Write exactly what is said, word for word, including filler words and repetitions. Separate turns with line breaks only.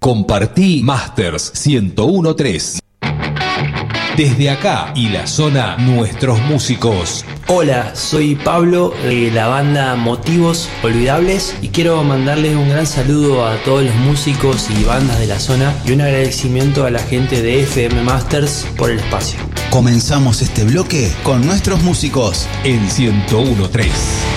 Compartí Masters ciento uno punto tres. Desde acá y la zona, nuestros músicos.
Hola, soy Pablo de la banda Motivos Olvidables y quiero mandarles un gran saludo a todos los músicos y bandas de la zona y un agradecimiento a la gente de F M Masters por el espacio.
Comenzamos este bloque con nuestros músicos
en ciento uno punto tres.